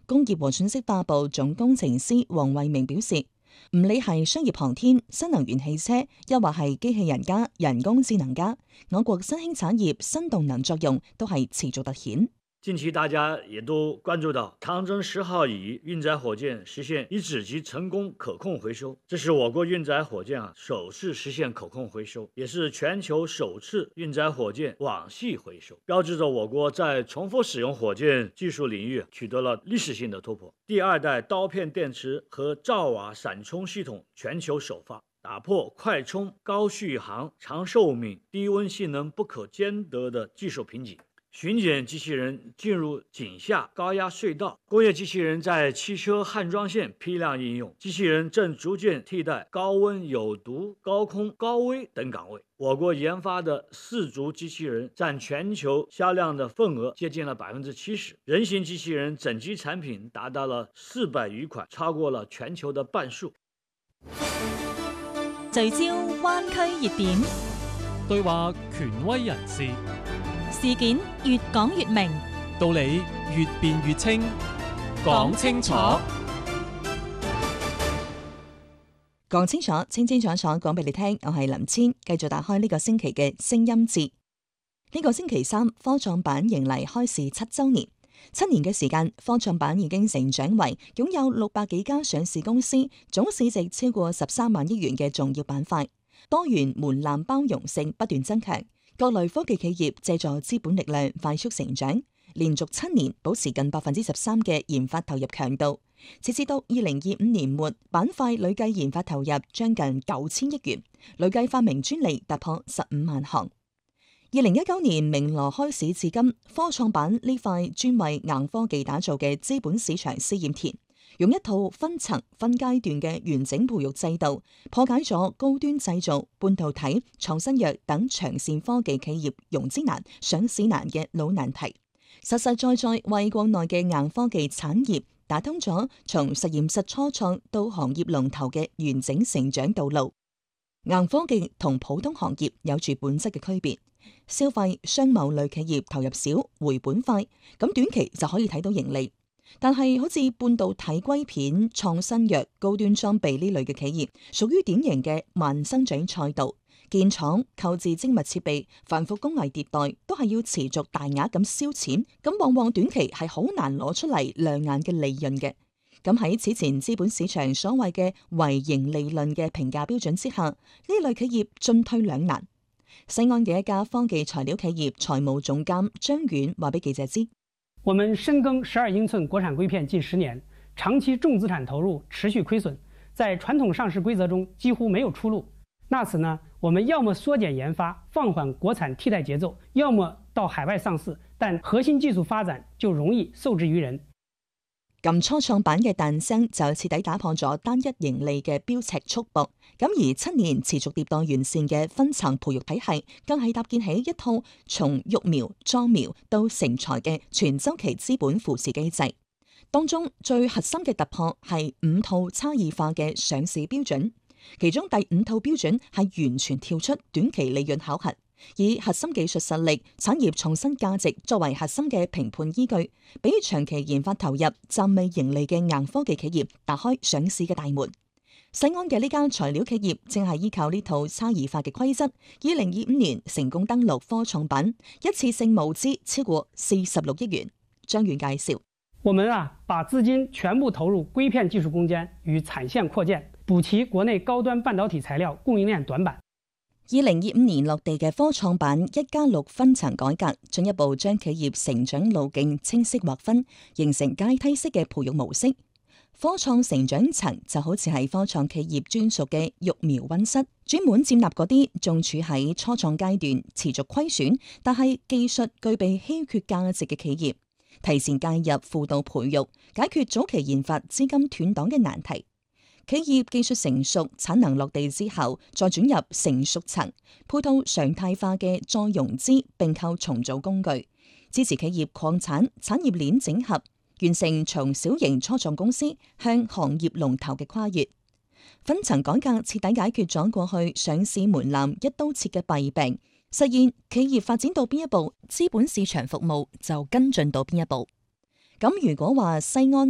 工業和信息化部總工程師黃惠明表示，唔理係商業航天、新能源汽車，又或係機器人加人工智能加，我國新興產業新動能作用都係持續凸顯。 近期大家也都關注到長征10號乙運載火箭實現一指級成功可控回收，這是我國運載火箭首次實現可控回收，也是全球首次運載火箭網繫回收，標誌着我國在重複使用火箭技術領域取得了歷史性的突破。第二代刀片電池和兆瓦閃充系統全球首發，打破快充、高續航、長壽命、低溫性能不可兼得的技術瓶頸。巡檢機器人進入井下高壓隧道，工業機器人在汽車焊裝線批量應用，機器人正逐漸替代高溫、有毒、高空、高危等崗位。我國研發的4足機器人佔全球銷量的份額接近了70%，人形機器人整機產品達到了400餘款，超過了全球的半數。 聚焦灣區熱點， 對話權威人士， 事件越講越明， 道理越辯越清，講清楚， 講清楚，清清楚楚講俾你聽。我係林千，繼續打開呢個星期嘅聲音節。呢個星期三，科創板迎嚟開市7週年。7年嘅時間，科創板已經成長為擁有600幾家上市公司，總市值超過13萬億元嘅重要板塊。多元門檻包容性不斷增強，各類科技企業借助資本力量快速成長，連續7年保持近13%嘅研發投入強度。截至到2025年末，板塊累計研發投入將近9000億元，累計發明專利突破15萬項。2019年明羅開市至今，科創板呢塊專為硬科技打造嘅資本市場試驗田，用一套分層分階段嘅完整培育制度，破解咗高端製造、半導體、創新藥等長線科技企業融資難、上市難嘅老難題，實實在在為國內嘅硬科技產業打通咗從實驗室初創到行業龍頭嘅完整成長道路。硬科技同普通行業有住本質嘅區別，消費商貿類企業投入少、回本快，咁短期就可以睇到盈利。但係好似半導體硅片、創新藥、高端裝備呢類嘅企業，屬於典型嘅慢生長賽道，建廠、購置精密設備、繁複工藝迭代，都係要持續大額咁燒錢，咁往往短期係好難攞出嚟亮眼嘅利潤嘅。咁喺此前資本市場所謂嘅唯盈利論嘅評價標準之下，呢類企業進退兩難。西安嘅一家科技材料企業財務總監張遠話俾記者知： 我們深耕12英寸國產硅片近10年，長期重資產投入，持續虧損，在傳統上市規則中幾乎沒有出路。那此呢，我們要麼縮減研發，放緩國產替代節奏，要麼到海外上市，但核心技術發展就容易受制於人。 咁初創板嘅誕生就徹底打破咗單一盈利嘅標尺束縛，咁而7年持續迭代完善嘅分層培育體系，更係搭建起一套從育苗、裝苗到成才嘅全周期資本扶持機制。當中最核心嘅突破係5套差異化嘅上市標準，其中第5套標準係完全跳出短期利潤考核，以核心技術實力、產業創新價值作為核心嘅評判依據，俾長期研發投入、暫未盈利嘅硬科技企業打開上市嘅大門。西安嘅呢間材料企業正係依靠呢套差異化嘅規則，2025年成功登陸科創板，一次性募資超過46億元。張遠介紹： 我們把資金全部投入硅片技術攻堅與產線擴建，補齊國內高端半導體材料供應鏈短板。 2025年落地嘅科創板1+6分層改革，進一步將企業成長路徑清晰劃分，形成階梯式嘅培育模式。科創成長層就好似係科創企業專屬嘅育苗溫室，專門接納嗰啲仲處喺初創階段、持續虧損，但係技術具備稀缺價值嘅企業，提前介入輔導培育，解決早期研發資金斷檔嘅難題。企業技術成熟、產能落地之後，再轉入成熟層，配套常態化嘅再融資併購重組工具，支持企業擴產、產業鏈整合，完成從小型初創公司向行業龍頭嘅跨越。分層改革徹底解決咗過去上市門檻一刀切嘅弊病，實現企業發展到邊一步，資本市場服務就跟進到邊一步。咁如果話西安